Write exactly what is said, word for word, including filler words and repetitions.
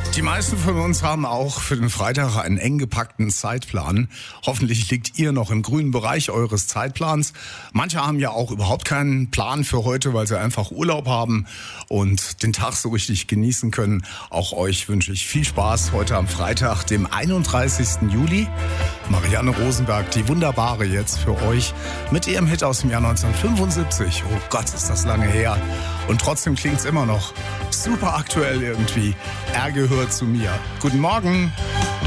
Die meisten von uns haben auch für den Freitag einen eng gepackten Zeitplan. Hoffentlich liegt ihr noch im grünen Bereich eures Zeitplans. Manche haben ja auch überhaupt keinen Plan für heute, weil sie einfach Urlaub haben und den Tag so richtig genießen können. Auch euch wünsche ich viel Spaß heute am Freitag, dem einunddreißigsten Juli. Marianne Rosenberg, die Wunderbare, jetzt für euch mit ihrem Hit aus dem Jahr neunzehnhundertfünfundsiebzig. Oh Gott, ist das lange her. Und trotzdem klingt's immer noch super aktuell irgendwie. Er gehört zu mir. Guten Morgen.